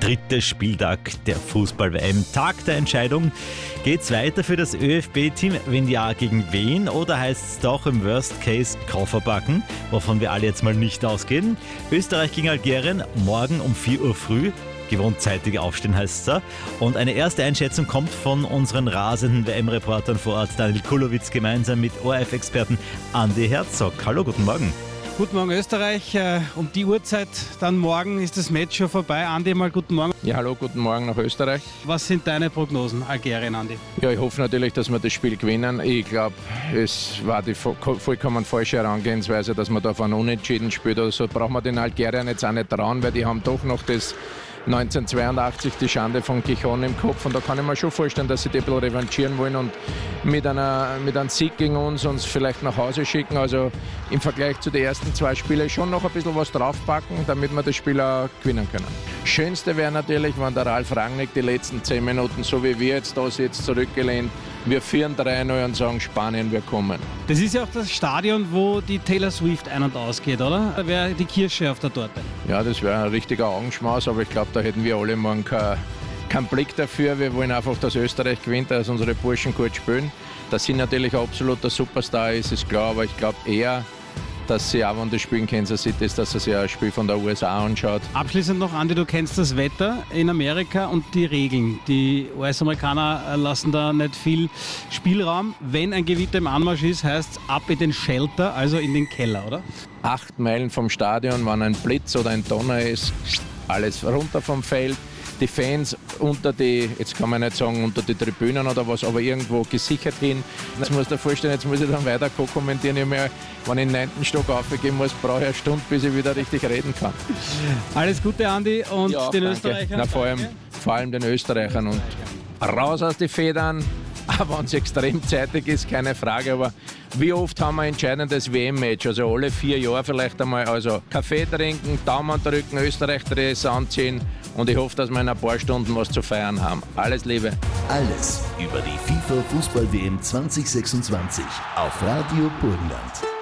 dritte Spieltag der Fußball-WM. Tag der Entscheidung. Geht's weiter für das ÖFB-Team? Wenn ja, gegen wen? Oder heißt es doch im Worst Case Koffer packen, wovon wir alle jetzt mal nicht ausgehen? Österreich gegen Algerien, morgen um 4 Uhr früh. Gewohnt zeitig aufstehen heißt es da. Und eine erste Einschätzung kommt von unseren rasenden WM-Reportern vor Ort, Daniel Kulowitz, gemeinsam mit ORF-Experten Andi Herzog. Hallo, guten Morgen. Guten Morgen Österreich. Um die Uhrzeit dann morgen ist das Match schon vorbei. Andi, mal guten Morgen. Ja, hallo, guten Morgen nach Österreich. Was sind deine Prognosen, Algerien, Andi? Ja, ich hoffe natürlich, dass wir das Spiel gewinnen. Ich glaube, es war die vollkommen falsche Herangehensweise, dass man da auf einen Unentschieden spielt. Also braucht man den Algeriern jetzt auch nicht trauen, weil die haben doch noch das 1982 die Schande von Gijon im Kopf, und da kann ich mir schon vorstellen, dass sie die ein bisschen revanchieren wollen und mit einem Sieg gegen uns vielleicht nach Hause schicken. Also im Vergleich zu den ersten zwei Spielen schon noch ein bisschen was draufpacken, damit wir das Spiel auch gewinnen können. Schönste wäre natürlich, wenn der Ralf Rangnick die letzten 10 Minuten, so wie wir jetzt da sitzen, zurückgelehnt, wir führen 3-0 und sagen, Spanien, wir kommen. Das ist ja auch das Stadion, wo die Taylor Swift ein- und ausgeht, oder? Da wäre die Kirsche auf der Torte. Ja, das wäre ein richtiger Augenschmaus, aber ich glaube, da hätten wir alle morgen keinen Blick dafür. Wir wollen einfach, dass Österreich gewinnt, dass unsere Burschen gut spielen. Dass sie natürlich ein absoluter Superstar ist klar, aber ich glaube eher, dass sie auch, wenn das Spiel in Kansas City ist, dass er sich ein Spiel von der USA anschaut. Abschließend noch, Andi, du kennst das Wetter in Amerika und die Regeln. Die US-Amerikaner lassen da nicht viel Spielraum. Wenn ein Gewitter im Anmarsch ist, heißt es ab in den Shelter, also in den Keller, oder? 8 Meilen vom Stadion, wenn ein Blitz oder ein Donner ist, alles runter vom Feld. Die Fans unter die, jetzt kann man nicht sagen unter die Tribünen oder was, aber irgendwo gesichert hin. Jetzt muss ich dir vorstellen, jetzt muss ich dann weiter kommentieren. Wenn ich in den 9. Stock aufgehen muss, brauche ich eine Stunde, bis ich wieder richtig reden kann. Alles Gute, Andi, und ja, den danke. Österreichern. Na, vor allem den Österreichern. Und raus aus die Federn. Aber wenn es extrem zeitig ist, keine Frage. Aber wie oft haben wir ein entscheidendes WM-Match? Also alle 4 Jahre vielleicht einmal. Also Kaffee trinken, Daumen drücken, Österreich-Dress anziehen. Und ich hoffe, dass wir in ein paar Stunden was zu feiern haben. Alles Liebe. Alles über die FIFA Fußball-WM 2026 auf Radio Burgenland.